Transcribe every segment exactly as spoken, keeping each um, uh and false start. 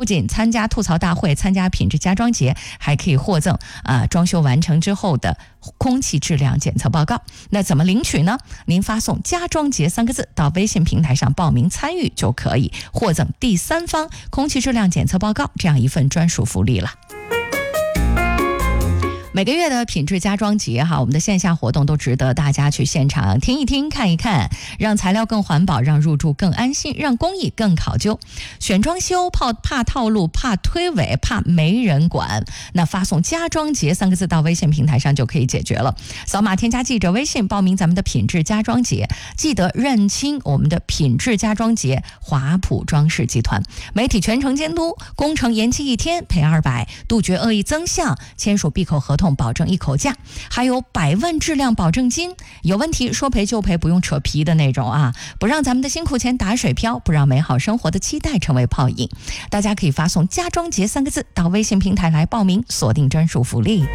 不仅参加吐槽大会、参加品质家装节，还可以获赠啊、呃、装修完成之后的空气质量检测报告。那怎么领取呢？您发送家装节三个字到微信平台上报名参与，就可以获赠第三方空气质量检测报告这样一份专属福利了。每个月的品质家装节哈，我们的线下活动都值得大家去现场听一听、看一看，让材料更环保，让入住更安心，让工艺更考究。选装修怕怕套路、怕推诿、怕没人管，那发送家装节三个字到微信平台上就可以解决了。扫码添加记者微信报名咱们的品质家装节，记得认清我们的品质家装节华普装饰集团，媒体全程监督，工程延期一天赔二百，杜绝恶意增项，签署闭口合同保证一口价，还有百万质量保证金，有问题说赔就赔，不用扯皮的那种啊！不让咱们的辛苦钱打水漂，不让美好生活的期待成为泡影。大家可以发送家装节三个字到微信平台来报名，锁定专属福利。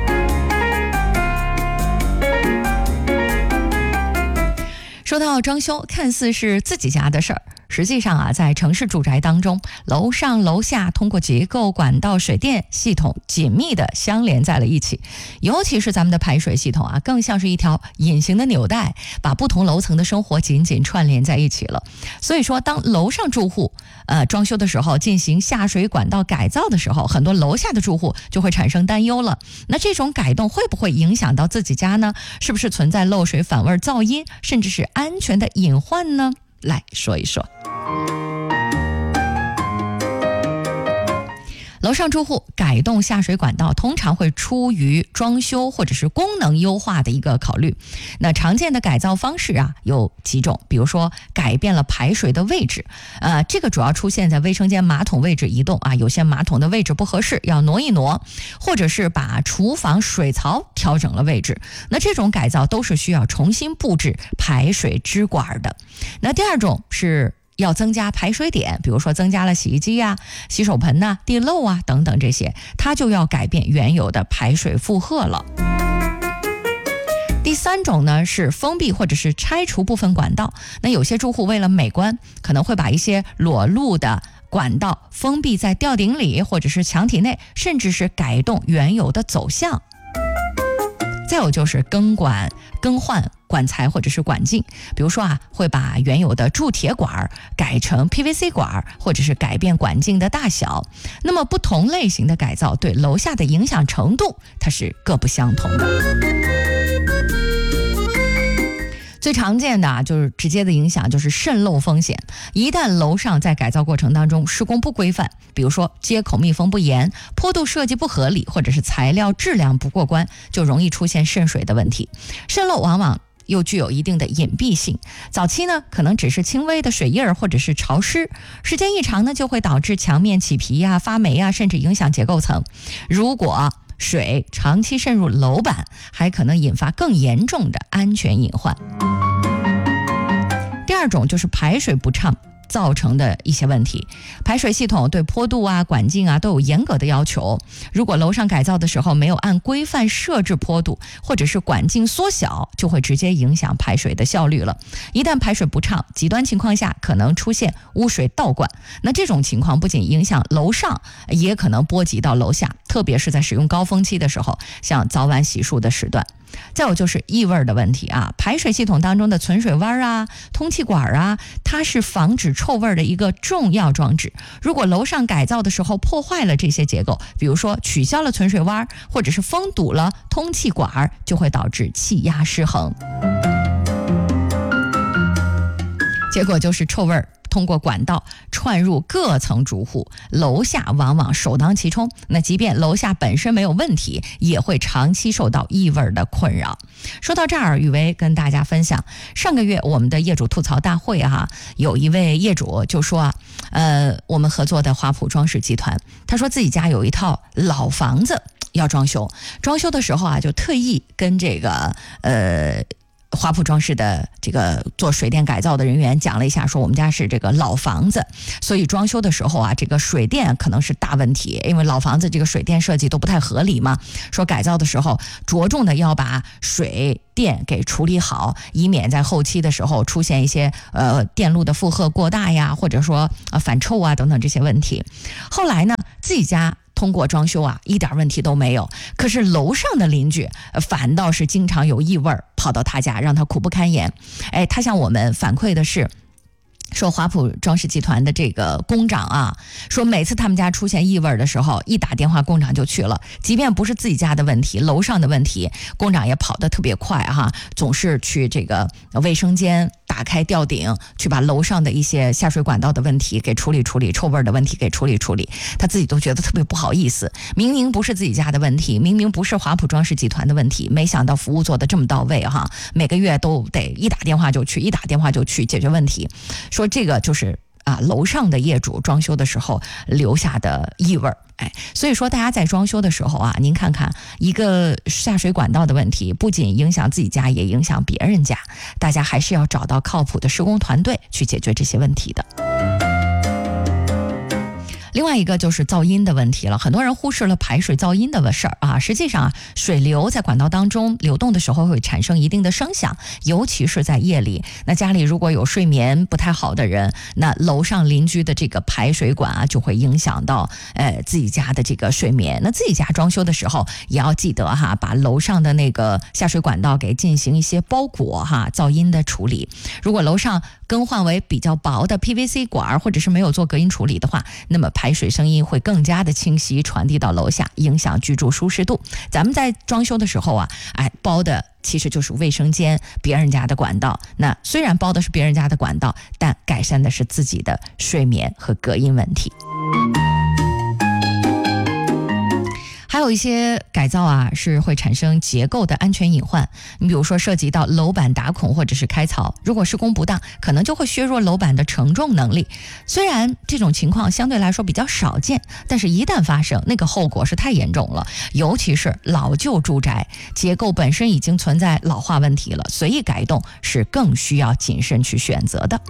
说到装修，看似是自己家的事儿，实际上啊，在城市住宅当中，楼上楼下通过结构、管道、水电系统紧密的相连在了一起。尤其是咱们的排水系统啊，更像是一条隐形的纽带，把不同楼层的生活紧紧串联在一起了。所以说，当楼上住户呃装修的时候，进行下水管道改造的时候，很多楼下的住户就会产生担忧了。那这种改动会不会影响到自己家呢？是不是存在漏水、反味、噪音，甚至是安全的隐患呢？来说一说。楼上住户改动下水管道，通常会出于装修或者是功能优化的一个考虑。那常见的改造方式啊有几种，比如说改变了排水的位置，呃，这个主要出现在卫生间马桶位置移动啊，有些马桶的位置不合适，要挪一挪，或者是把厨房水槽调整了位置。那这种改造都是需要重新布置排水支管的。那第二种是要增加排水点，比如说增加了洗衣机啊、洗手盆呐、啊、地漏啊等等这些，它就要改变原有的排水负荷了。第三种呢是封闭或者是拆除部分管道，那有些住户为了美观，可能会把一些裸露的管道封闭在吊顶里或者是墙体内，甚至是改动原有的走向。再有就是更管、更换管材或者是管径，比如说啊，会把原有的铸铁管改成 P V C 管，或者是改变管径的大小。那么不同类型的改造对楼下的影响程度，它是各不相同的。最常见的啊，就是直接的影响就是渗漏风险。一旦楼上在改造过程当中施工不规范，比如说接口密封不严、坡度设计不合理，或者是材料质量不过关，就容易出现渗水的问题。渗漏往往又具有一定的隐蔽性，早期呢可能只是轻微的水印或者是潮湿，时间一长呢就会导致墙面起皮啊、发霉啊，甚至影响结构层。如果水长期渗入楼板，还可能引发更严重的安全隐患。第二种就是排水不畅造成的一些问题。排水系统对坡度啊、管径啊都有严格的要求。如果楼上改造的时候没有按规范设置坡度，或者是管径缩小，就会直接影响排水的效率了。一旦排水不畅，极端情况下可能出现污水倒灌。那这种情况不仅影响楼上，也可能波及到楼下，特别是在使用高峰期的时候，像早晚洗漱的时段。再有就是异味的问题啊，排水系统当中的存水弯啊、通气管啊，它是防止臭味的一个重要装置。如果楼上改造的时候破坏了这些结构，比如说取消了存水弯，或者是封堵了通气管，就会导致气压失衡，结果就是臭味通过管道串入各层住户，楼下往往首当其冲。那即便楼下本身没有问题，也会长期受到异味的困扰。说到这儿，雨薇跟大家分享，上个月我们的业主吐槽大会哈、啊，有一位业主就说啊，呃，我们合作的华普装饰集团，他说自己家有一套老房子要装修，装修的时候啊，就特意跟这个呃。华普装饰的这个做水电改造的人员讲了一下，说我们家是这个老房子，所以装修的时候啊，这个水电可能是大问题，因为老房子这个水电设计都不太合理嘛。说改造的时候着重的要把水电给处理好，以免在后期的时候出现一些呃电路的负荷过大呀，或者说呃反臭啊等等这些问题。后来呢， 自己家通过装修啊，一点问题都没有。可是楼上的邻居反倒是经常有异味跑到他家，让他苦不堪言。哎，他向我们反馈的是，说华普装饰集团的这个工长啊，说每次他们家出现异味的时候，一打电话工长就去了，即便不是自己家的问题，楼上的问题，工长也跑得特别快哈，总是去这个卫生间打开吊顶，去把楼上的一些下水管道的问题给处理处理，臭味的问题给处理处理。他自己都觉得特别不好意思，明明不是自己家的问题，明明不是华普装饰集团的问题，没想到服务做得这么到位哈，每个月都得一打电话就去，一打电话就去解决问题。说这个就是啊，楼上的业主装修的时候留下的异味。哎，所以说大家在装修的时候啊，您看看一个下水管道的问题，不仅影响自己家，也影响别人家，大家还是要找到靠谱的施工团队去解决这些问题的。另外一个就是噪音的问题了，很多人忽视了排水噪音的事儿啊。实际上啊，水流在管道当中流动的时候会产生一定的声响，尤其是在夜里。那家里如果有睡眠不太好的人，那楼上邻居的这个排水管啊，就会影响到呃自己家的这个睡眠。那自己家装修的时候也要记得哈，把楼上的那个下水管道给进行一些包裹哈，噪音的处理。如果楼上更换为比较薄的 P V C 管，或者是没有做隔音处理的话，那么排水声音会更加的清晰传递到楼下，影响居住舒适度。咱们在装修的时候啊，哎，包的其实就是卫生间，别人家的管道。那虽然包的是别人家的管道，但改善的是自己的睡眠和隔音问题。还有一些改造啊，是会产生结构的安全隐患。你比如说涉及到楼板打孔或者是开槽，如果施工不当，可能就会削弱楼板的承重能力。虽然这种情况相对来说比较少见，但是一旦发生，那个后果是太严重了。尤其是老旧住宅，结构本身已经存在老化问题了，随意改动是更需要谨慎去选择的。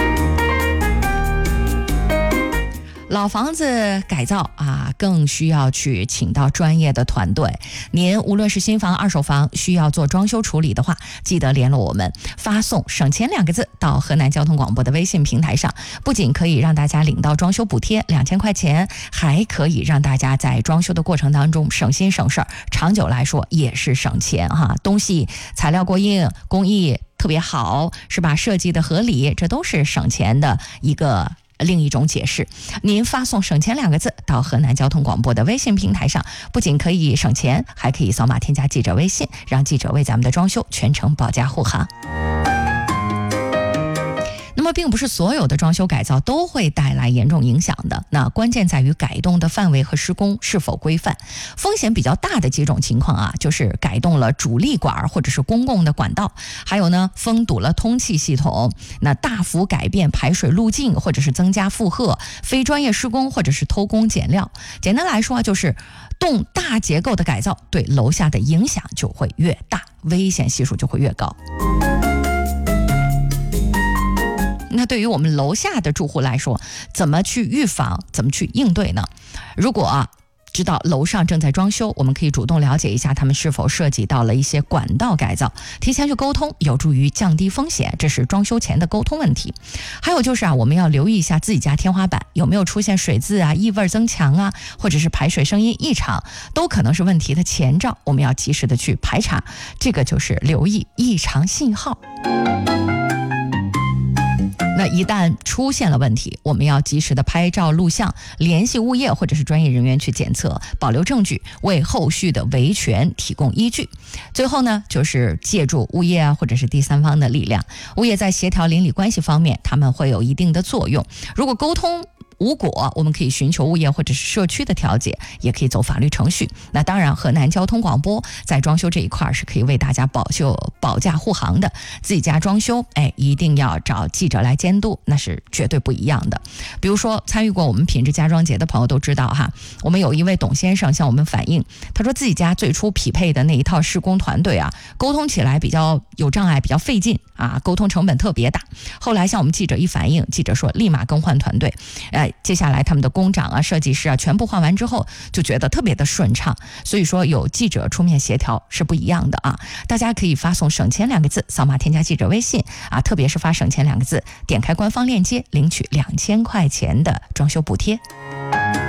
老房子改造啊，更需要去请到专业的团队。您无论是新房、二手房需要做装修处理的话，记得联络我们，发送省钱两个字到河南交通广播的微信平台上，不仅可以让大家领到装修补贴两千块钱，还可以让大家在装修的过程当中省心省事儿，长久来说也是省钱哈。东西材料过硬，工艺特别好，是吧？设计的合理，这都是省钱的一个另一种解释。您发送省钱两个字到河南交通广播的微信平台上，不仅可以省钱，还可以扫码添加记者微信，让记者为咱们的装修全程保驾护航。那么并不是所有的装修改造都会带来严重影响的，那关键在于改动的范围和施工是否规范。风险比较大的几种情况啊，就是改动了主力管或者是公共的管道，还有呢封堵了通气系统，那大幅改变排水路径或者是增加负荷，非专业施工或者是偷工减料。简单来说啊，就是动大结构的改造对楼下的影响就会越大，危险系数就会越高。那对于我们楼下的住户来说，怎么去预防，怎么去应对呢？如果啊知道楼上正在装修，我们可以主动了解一下他们是否涉及到了一些管道改造，提前去沟通，有助于降低风险，这是装修前的沟通问题。还有就是啊，我们要留意一下自己家天花板有没有出现水渍啊、异味增强啊，或者是排水声音异常，都可能是问题的前兆，我们要及时的去排查，这个就是留意异常信号。那一旦出现了问题，我们要及时的拍照录像，联系物业或者是专业人员去检测，保留证据，为后续的维权提供依据。最后呢，就是借助物业啊或者是第三方的力量，物业在协调邻里关系方面，他们会有一定的作用。如果沟通无果，我们可以寻求物业或者是社区的调解，也可以走法律程序。那当然，河南交通广播在装修这一块是可以为大家保修保驾护航的。自己家装修，哎，一定要找记者来监督，那是绝对不一样的。比如说，参与过我们品质家装节的朋友都知道哈，我们有一位董先生向我们反映，他说自己家最初匹配的那一套施工团队啊，沟通起来比较有障碍，比较费劲啊，沟通成本特别大。后来向我们记者一反映，记者说立马更换团队，呃。接下来他们的工长啊、设计师啊全部换完之后，就觉得特别的顺畅。所以说有记者出面协调是不一样的啊！大家可以发送省钱两个字，扫码添加记者微信啊，特别是发省钱两个字，点开官方链接领取两千块钱的装修补贴。